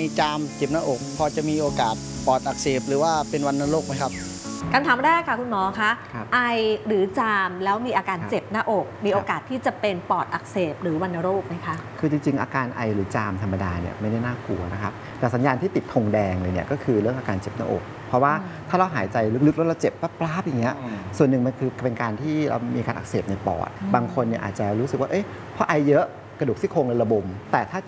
จามเจ็บหน้าอกพอจะมีโอกาสปอดอักเสบหรือว่าเป็นวัณโรคไหมครับคำถามแรกค่ะคุณหมอคะไอหรือจามแล้วมีอาการเจ็บหน้าอก มีโอกาสที่จะเป็นปอดอักเสบหรือวัณโรคไหมคะคือจริงๆอาการไอหรือจามธรรมดาเนี่ยไม่ได้น่ากลัวนะครับแต่สัญญาณที่ติดธงแดงเลยเนี่ยก็คือเรื่องอาการเจ็บหน้าอกเพราะว่าถ้าเราหายใจลึกๆแล้วเราเจ็บป๊าบๆอย่างเงี้ยส่วนหนึ่งมันคือเป็นการที่เรามีการอักเสบในปอดบางคนเนี่ยอาจจะรู้สึกว่าเอ๊ะเพราะไอเยอะกระดูกซี่โครงเลยระบมแต่ถ้า